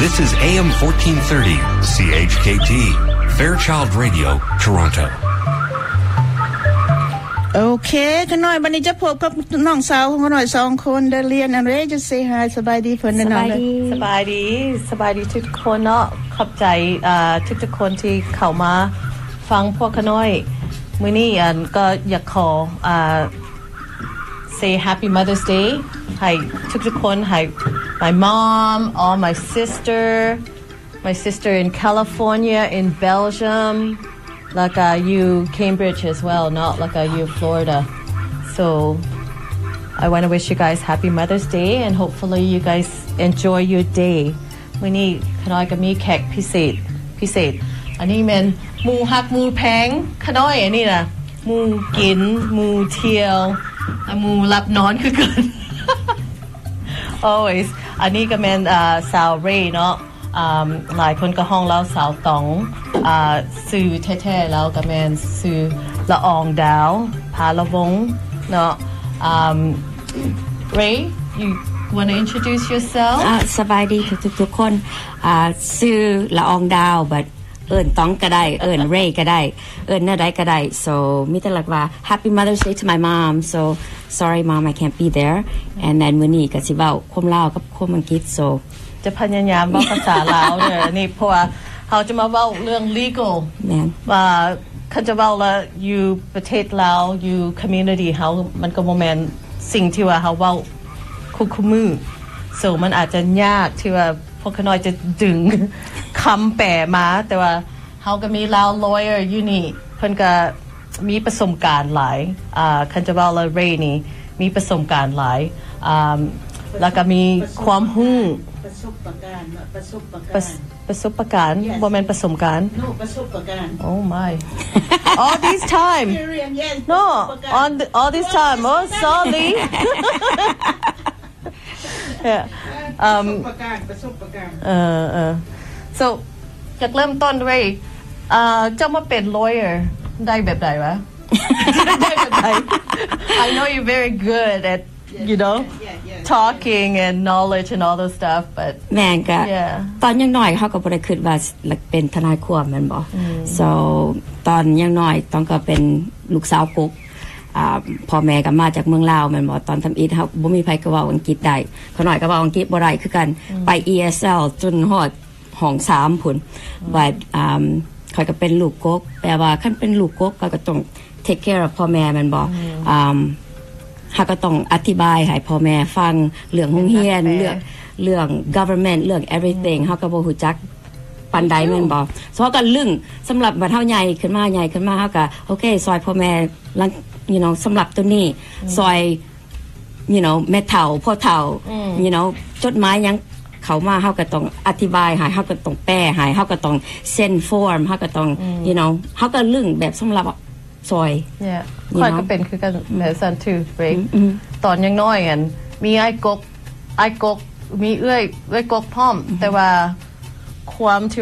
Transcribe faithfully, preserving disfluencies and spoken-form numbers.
This is A M fourteen thirty C H K T Fairchild Radio Toronto โอเคขน้อยวันนี้จะพบกับน้องสาวของขน้อยสองคนได้เรียนอะไร just say hi สบายดีเพิ่นแน่นอนเลยสบายดีสบายดีทุกคนเนาะขอบใจอ่าทุกๆคนที่เข้ามาฟังพวกขน้อยมื้อนี้อันก็อยากขออ่า say happy Mother's Day ให้ทุกๆคนให้ my mom all my sister my sister in California in Belgium like uh, you Cambridge as well not like uh, you Florida so I want to wish you guys happy Mother's Day and hopefully you guys enjoy your day วันนี้ขน้อยก็มีแขกพิเศษพิเศษอันนี้มันหมูฮักหมูแพงขน้อยอันนี้นะหมูกินหมูเที่ยวหมูรับนอนคือเกิน always อันนี้ก็เป็นอ่าสาวเร่เนาะหลายคนก็ห้องแล้วสาวตองซื้อแท้ๆแล้วก็แมนซื้อละอองดาวพาละวงเนาะ Ray you want to introduce yourself สบายดีทุกๆคนซื้อละอองดาวbut เอิ้นต้องก็ได้เอิ้น Ray ก็ได้เอิ้นน่าได้ก็ได้ so มีแต่ลักว่า Happy Mother's Day to my mom so sorry mom I can't be there and then มื้อนี้ก็สิเว้าความลาวกับความอังกฤษ so จะพยายามว่าภาษาลาวเนี่ยนี่เพราะว่าเขาจะมาเว้าเรื่อง legal ว่าเขาจะเว้าแล้วอยู่ประเทศลาวอยู่ community เขามันก็บ่แม่นสิ่งที่ว่าเขาเว้าคุมือ so มันอาจจะยากที่ว่าพวกเขาน้อยจะดึงคำแปลมาแต่ว่าเขาก็มีลาว lawyer อยู่นี่เพิ่นก็มีประสบการณ์หลายอ่าคันจะเว้าแล้ว Ray นี่มีประสบการณ์หลายอ่าแล้วก็มีความรู้ประสบการณ์ประสบการณ์ประสบการณ์บ่แม่นประสบการณ์ no ประสบการณ์ oh my all this time no on the, all this time oh sorry yeah um ประสบการณ์ประสบการณ์เออเออ so จากเริ่มต้นด้วยอ่าเจ้ามาเป็น lawyer ได้แบบไหนวะ ได้แบบไหน I know you're very good at you know yeah, yeah, yeah, talking yeah. and knowledge and all those stuff but แม่นก็ yeah. ตอนยังน้อยเขาก็บ่ได้คิดว่าเป็นทนายความแม่นบ่ so ตอนยังน้อยต้องก็เป็นลูกสาวกุ๊กอ่าพ่อแม่ก็มาจากเมืองลาวแม่นบ่ตอนทำอิฐเฮาบ่มีไผก็เว้าอังกฤษได้เขาน้อยก็เว้าอังกฤษบ่ได้คือกันไป อี เอส แอล จนฮอดห้องสามพุ่น but อ่าข้อยก็เป็นลูกกกแปลว่าคันเป็นลูกกกก็ต้อง take care of พ่อแม่แม่นบ่อ่าเฮาก็ต้องอธิบายให้พ่อแม่ฟังเรื่องโรงเรียนเรื่องเรื่อง government เรื่อง everything เฮาก็บ่ฮู้จักปานใดแม่นบ่soเฮาก็ลึงสำหรับบัดเฮาใหญ่ขึ้นมาใหญ่ขึ้นมาเฮาก็โอเคซอยพ่อแม่ you know สำหรับตัวนี้ซอย you know แม่เฒ่าพ่อเฒ่า you know จดหมายหยังเขามาเฮาก็ต้องอธิบายให้เฮาก็ต้องแปลให้เฮาก็ต้องเซ็นฟอร์มเฮาก็ต้อง you know เฮาก็ลึงแบบสำหรับซอย yeah ค่อยก็เป็นคือกันแม่ซัน too break ตอนยังน้อยอันมีไอ้กกไอ้กกมีเอื้อยเอื้อยกกพร้อมแต่ว่าความที่